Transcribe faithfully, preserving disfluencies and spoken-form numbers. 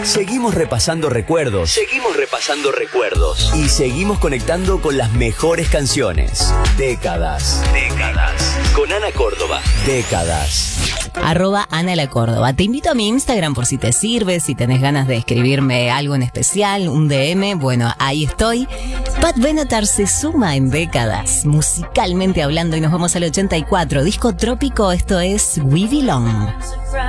Seguimos repasando recuerdos. Seguimos repasando recuerdos. Y seguimos conectando con las mejores canciones. Décadas. Décadas. Con Ana Córdoba. Décadas. Arroba Ana la Córdoba. Te invito a mi Instagram por si te sirve, si tenés ganas de escribirme algo en especial, un D M, bueno, ahí estoy. Pat Benatar se suma en Décadas, musicalmente hablando, y nos vamos al ochenta y cuatro. Disco Trópico, esto es We Belong.